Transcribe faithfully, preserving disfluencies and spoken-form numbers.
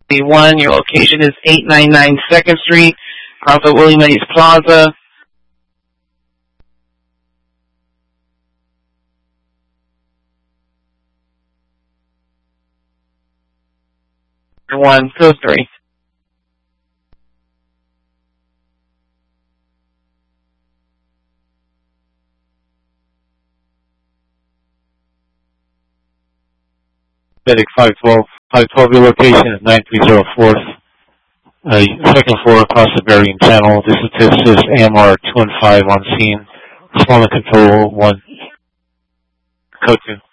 One, your location is eight ninety-nine second Street, off of William Mays Plaza. One, two, three. Medic five twelve. five twelve, your location is nine three zero fourth. Uh, second floor across the Berrien Channel. This is, this is A M R two one five on scene. Smaller control one. Code two.